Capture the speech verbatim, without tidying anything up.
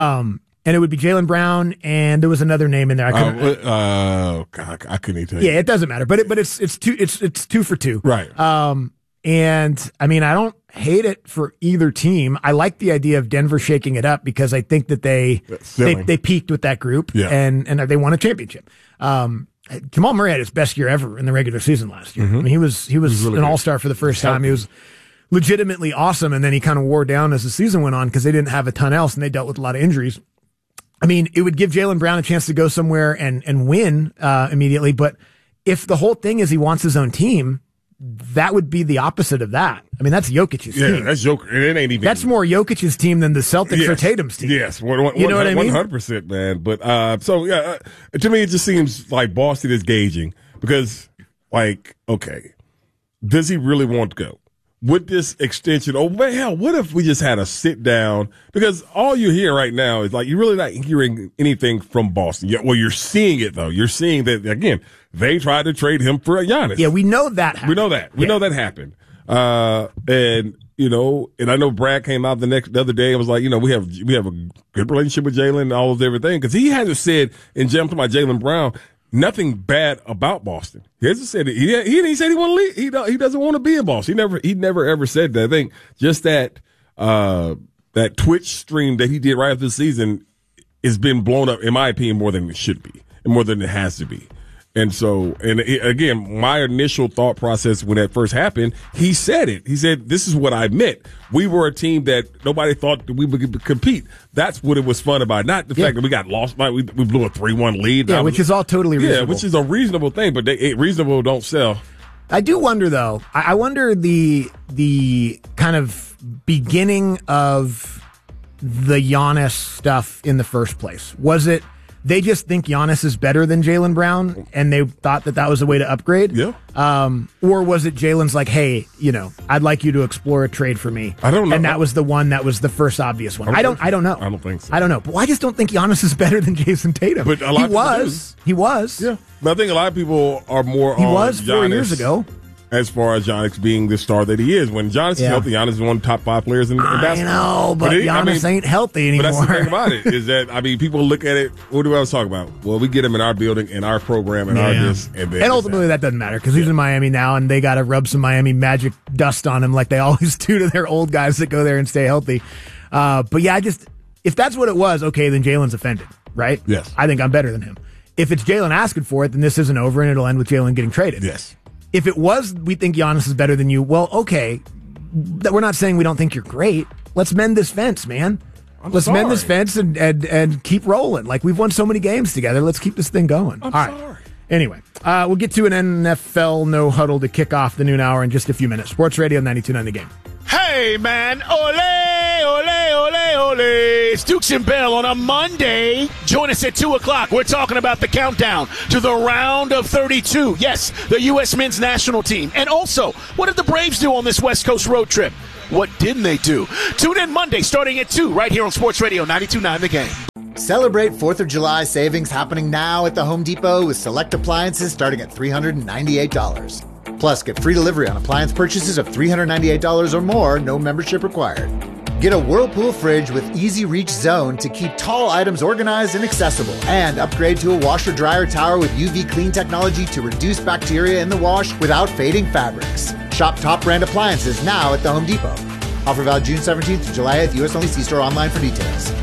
Um, and it would be Jaylen Brown, and there was another name in there. I couldn't. Uh, uh, God, I couldn't even tell Yeah, you. it doesn't matter, but it, but it's it's two it's it's two for two. Right. Um, and I mean, I don't hate it for either team. I like the idea of Denver shaking it up because I think that they they, they peaked with that group, yeah. and and they won a championship. Um, Jamal Murray had his best year ever in the regular season last year. Mm-hmm. I mean, he was he was, he was really an all star for the first time. He was legitimately awesome, and then he kind of wore down as the season went on because they didn't have a ton else, and they dealt with a lot of injuries. I mean, it would give Jaylen Brown a chance to go somewhere and and win uh, immediately, but if the whole thing is he wants his own team, that would be the opposite of that. I mean, that's Jokic's yeah, team. Yeah, that's Jokic. It ain't even. That's more Jokic's team than the Celtics yes. or Tatum's team. Yes, one, one, you know what I mean? One hundred percent, man. But uh, so yeah, uh, to me, it just seems like Boston is gauging because, like, okay, does he really want to go? With this extension, oh, well, hell, what if we just had a sit down? Because all you're hearing right now is like, you're really not hearing anything from Boston. Yeah, well, you're seeing it, though. You're seeing that, again, they tried to trade him for Giannis. Yeah, we know that happened. We know that. We yeah. know that happened. Uh, and, you know, and I know Brad came out the next, the other day and was like, you know, we have, we have a good relationship with Jaylen and all of everything. Because he hasn't said, and jumped to my Jaylen Brown, nothing bad about Boston. He hasn't said it. He, he, he said he want to leave. He, don't, he doesn't want to be in Boston. He never, he never ever said that. I think just that, uh, that Twitch stream that he did right after the season has been blown up, in my opinion, more than it should be and more than it has to be. And so, and it, again, my initial thought process when that first happened, he said it. He said, this is what I meant. We were a team that nobody thought that we would compete. That's what it was fun about. Not the yeah. fact that we got lost. Like we, we blew a three one lead. Yeah, was, which is all totally reasonable. Yeah, which is a reasonable thing, but they, it, reasonable don't sell. I do wonder, though. I, I wonder the the kind of beginning of the Giannis stuff in the first place. Was it they just think Giannis is better than Jaylen Brown, and they thought that that was a way to upgrade? Yeah. Um, or was it Jaylen's like, hey, you know, I'd like you to explore a trade for me? I don't know. And that was the one that was the first obvious one. I don't. I don't, I don't know. I don't think so. I don't know. But I just don't think Giannis is better than Jason Tatum. But a lot he was. He was. Yeah. But I think a lot of people are more. He on was four Giannis years ago. As far as Giannis being the star that he is. When Giannis yeah. is healthy, Giannis is one of the top five players in, in basketball. I know, but, but it, Giannis I mean, ain't healthy anymore. But that's the thing about it, is that, I mean, people look at it, what do I was talking about? Well, we get him in our building, in our program, in yeah. our this, and then. And ultimately, that doesn't matter, because he's yeah. in Miami now, and they got to rub some Miami Magic dust on him like they always do to their old guys that go there and stay healthy. Uh, but yeah, I just, if that's what it was, okay, then Jaylen's offended, right? Yes. I think I'm better than him. If it's Jaylen asking for it, then this isn't over, and it'll end with Jaylen getting traded. Yes. If it was, we think Giannis is better than you, well, okay. We're not saying we don't think you're great. Let's mend this fence, man. I'm Let's sorry. mend this fence and, and, and keep rolling. Like, we've won so many games together. Let's keep this thing going. I'm All sorry. right. Anyway, uh, we'll get to an N F L no huddle to kick off the noon hour in just a few minutes. Sports Radio ninety-two point nine The Game. Hey, man. Ole, ole, ole, ole. It's Dukes and Bell on a Monday. Join us at two o'clock. We're talking about the countdown to the round of thirty-two. Yes, the U S men's national team. And also, what did the Braves do on this West Coast road trip? What didn't they do? Tune in Monday starting at two right here on Sports Radio ninety-two point nine The Game. Celebrate fourth of July savings happening now at the Home Depot with select appliances starting at three hundred ninety-eight dollars. Plus, get free delivery on appliance purchases of three hundred ninety-eight dollars or more, no membership required. Get a Whirlpool fridge with easy reach zone to keep tall items organized and accessible. And upgrade to a washer dryer tower with U V clean technology to reduce bacteria in the wash without fading fabrics. Shop top brand appliances now at the Home Depot. Offer valid June seventeenth to July eighth, U S only. See store online for details.